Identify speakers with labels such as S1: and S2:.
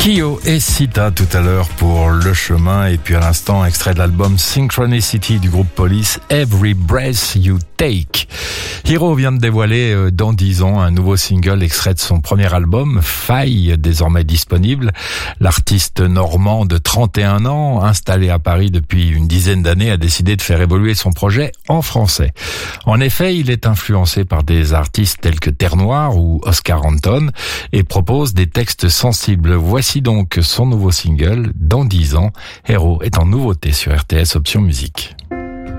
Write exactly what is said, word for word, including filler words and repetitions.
S1: Kyo et Sita tout à l'heure pour Le Chemin, et puis à l'instant extrait de l'album Synchronicity du groupe Police, Every Breath You Take. Hiro vient de dévoiler dans dix ans un nouveau single extrait de son premier album, Faille, désormais disponible. L'artiste normand de trente et un ans, installé à Paris depuis une dizaine d'années, a décidé de faire évoluer son projet en français. En effet, il est influencé par des artistes tels que Terre Noire ou Oscar Anton et propose des textes sensibles. Voici donc son nouveau single, Dans dix ans. Hero est en nouveauté sur R T S Option Musique.